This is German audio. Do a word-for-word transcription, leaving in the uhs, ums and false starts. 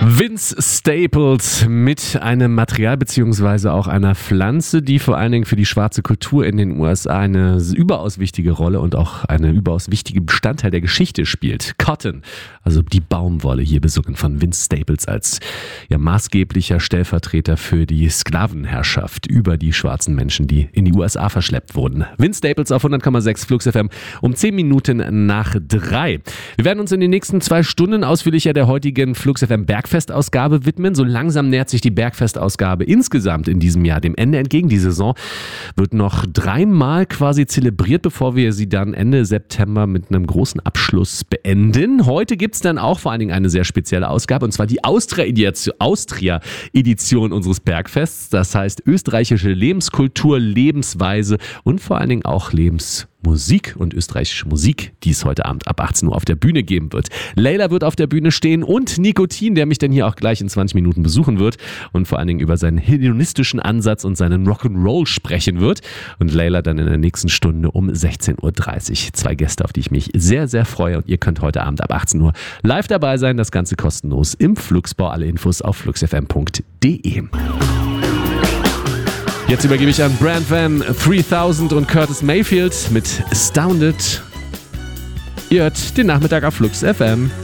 Vince Staples mit einem Material bzw. auch einer Pflanze, die vor allen Dingen für die schwarze Kultur in den U S A eine überaus wichtige Rolle und auch eine überaus wichtige Bestandteil der Geschichte spielt. Cotton, also die Baumwolle, hier besungen von Vince Staples als ja, maßgeblicher Stellvertreter für die Sklavenherrschaft über die schwarzen Menschen, die in die U S A verschleppt wurden. Vince Staples auf hundert Komma sechs Flux F M um zehn Minuten nach drei. Wir werden uns in den nächsten zwei Stunden ausführlicher der heutigen Flux F M Bergfest-Ausgabe widmen. So langsam nähert sich die Bergfest-Ausgabe insgesamt in diesem Jahr dem Ende entgegen. Die Saison wird noch dreimal quasi zelebriert, bevor wir sie dann Ende September mit einem großen Abschluss beenden. Heute gibt es dann auch vor allen Dingen eine sehr spezielle Ausgabe, und zwar die Austria-Edition Austria unseres Bergfests. Das heißt österreichische Lebenskultur, Lebensweise und vor allen Dingen auch Lebensmusik und österreichische Musik, die es heute Abend ab achtzehn Uhr auf der Bühne geben wird. Leila wird auf der Bühne stehen und Nikotin, der mich dann hier auch gleich in zwanzig Minuten besuchen wird und vor allen Dingen über seinen hedonistischen Ansatz und seinen Rock'n'Roll sprechen wird. Und Leila dann in der nächsten Stunde um sechzehn Uhr dreißig. Zwei Gäste, auf die ich mich sehr, sehr freue, und ihr könnt heute Abend ab achtzehn Uhr live dabei sein. Das Ganze kostenlos im Fluxbau. Alle Infos auf fluxfm punkt de. Jetzt übergebe ich an Brand Van dreitausend und Curtis Mayfield mit Astounded. Ihr hört den Nachmittag auf Flux F M.